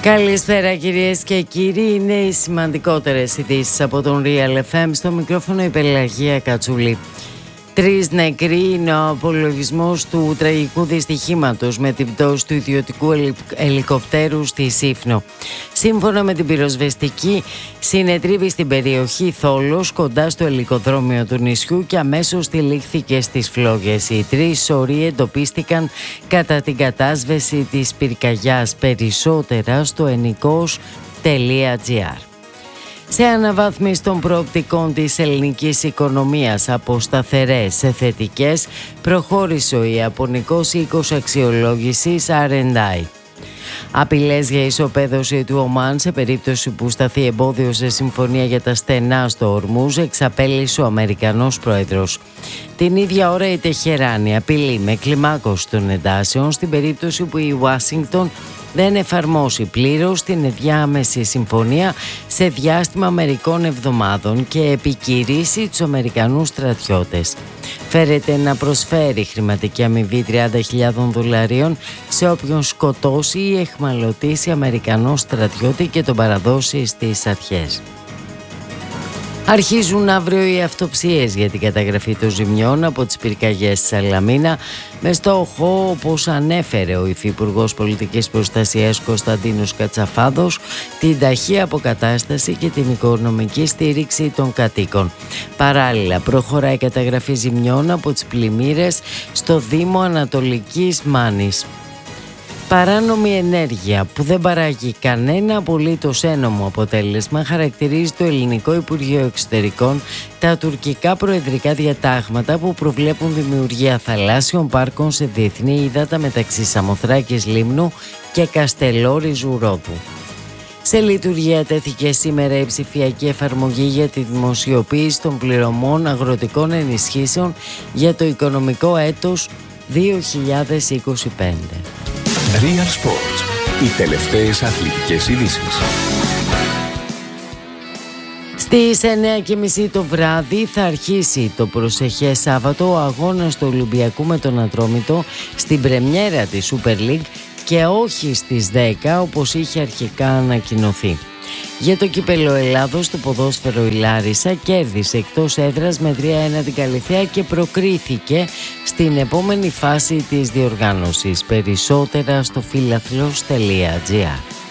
Καλησπέρα κυρίες και κύριοι, είναι οι σημαντικότερες ειδήσεις από τον Real FM. Στο μικρόφωνο η Πελαγία Κατσούλη. 3 νεκροί είναι ο απολογισμός του τραγικού δυστυχήματος με την πτώση του ιδιωτικού ελικοπτέρου στη Σύφνο. Σύμφωνα με την πυροσβεστική, συνετρίβη στην περιοχή Θόλος κοντά στο ελικοδρόμιο του νησιού και αμέσως τυλίχθηκε στις φλόγες. Οι 3 σωροί εντοπίστηκαν κατά την κατάσβεση της πυρκαγιάς. Περισσότερα στο enikos.gr. Σε αναβάθμιση των προοπτικών της ελληνικής οικονομίας από σταθερές σε θετικές, προχώρησε ο Ιαπωνικός οίκος αξιολόγησης R&I. Απειλές για ισοπαίδωση του Ομάν σε περίπτωση που σταθεί εμπόδιο σε συμφωνία για τα στενά στο Ορμούζ, εξαπέλυσε ο Αμερικανός πρόεδρος. Την ίδια ώρα η Τεχεράνη απειλεί με κλιμάκωση των εντάσεων στην περίπτωση που η Ουάσιγκτον δεν εφαρμόσει πλήρως την ενδιάμεση συμφωνία σε διάστημα μερικών εβδομάδων και επικηρύσει τους Αμερικανούς στρατιώτες. Φέρεται να προσφέρει χρηματική αμοιβή $30,000 σε όποιον σκοτώσει ή εχμαλωτήσει Αμερικανό στρατιώτη και τον παραδώσει στις αρχές. Αρχίζουν αύριο οι αυτοψίες για την καταγραφή των ζημιών από τις πυρκαγιές στη Σαλαμίνα, με στόχο, όπως ανέφερε ο Υφυπουργός Πολιτικής Προστασίας Κωνσταντίνος Κατσαφάδος, την ταχεία αποκατάσταση και την οικονομική στήριξη των κατοίκων. Παράλληλα, προχωράει η καταγραφή ζημιών από τις πλημμύρες στο Δήμο Ανατολικής Μάνης. Παράνομη ενέργεια που δεν παράγει κανένα απολύτως ένομο αποτέλεσμα, χαρακτηρίζει το Ελληνικό Υπουργείο Εξωτερικών τα τουρκικά προεδρικά διατάγματα που προβλέπουν δημιουργία θαλάσσιων πάρκων σε διεθνή ύδατα μεταξύ Σαμοθράκης Λίμνου και Καστελόριζου Ρόδου. Σε λειτουργία τέθηκε σήμερα η ψηφιακή εφαρμογή για τη δημοσιοποίηση των πληρωμών αγροτικών ενισχύσεων για το οικονομικό έτος 2025. Real Sports. Οι τελευταίες αθλητικές ειδήσεις. Στις 9:30 το βράδυ θα αρχίσει το προσεχές Σάββατο ο αγώνας του Ολυμπιακού με τον Ατρόμητο στην πρεμιέρα της Super League και όχι στις 10 όπως είχε αρχικά ανακοινωθεί. Για το κύπελλο Ελλάδος, το ποδόσφαιρο η Λάρισα κέρδισε εκτός έδρας με 3-1 την Καλιθέα και προκρίθηκε στην επόμενη φάση της διοργάνωσης. Περισσότερα στο φιλαθλος.gr.